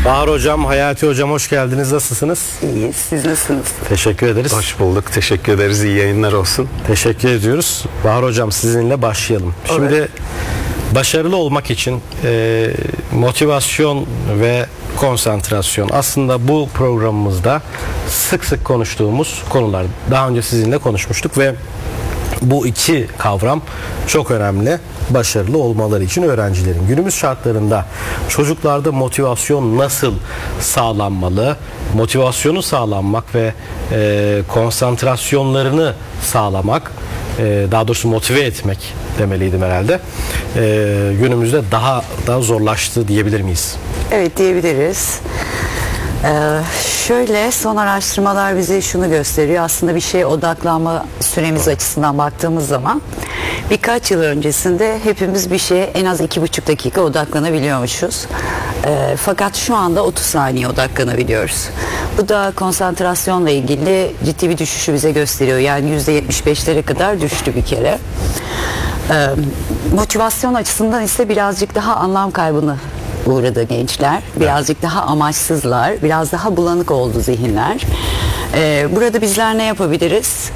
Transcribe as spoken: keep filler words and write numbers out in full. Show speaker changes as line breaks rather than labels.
Bahar Hocam, Hayati Hocam hoş geldiniz. Nasılsınız?
İyiyiz. Siz nasılsınız?
Teşekkür ederiz.
Hoş bulduk. Teşekkür ederiz. İyi yayınlar olsun.
Teşekkür ediyoruz. Bahar Hocam sizinle başlayalım. Şimdi
Evet.
başarılı olmak için e, motivasyon ve konsantrasyon aslında bu programımızda sık sık konuştuğumuz konular. Daha önce sizinle konuşmuştuk ve bu iki kavram çok önemli başarılı olmaları için öğrencilerin. Günümüz şartlarında çocuklarda motivasyon nasıl sağlanmalı? Motivasyonu sağlanmak ve e, konsantrasyonlarını sağlamak, e, daha doğrusu motive etmek demeliydim herhalde. E, günümüzde daha da zorlaştı diyebilir miyiz?
Evet, diyebiliriz. Ee, şöyle son araştırmalar bize şunu gösteriyor. Aslında bir şeye odaklanma süremiz açısından baktığımız zaman birkaç yıl öncesinde hepimiz bir şeye en az iki buçuk dakika odaklanabiliyormuşuz. Ee, fakat şu anda otuz saniye odaklanabiliyoruz. Bu da konsantrasyonla ilgili ciddi bir düşüşü bize gösteriyor. Yani yüzde yetmiş beşlere kadar düştü bir kere. Ee, motivasyon açısından ise birazcık daha anlam kaybını uğradı gençler. Birazcık daha amaçsızlar. Biraz daha bulanık oldu zihinler. Ee, burada bizler ne yapabiliriz?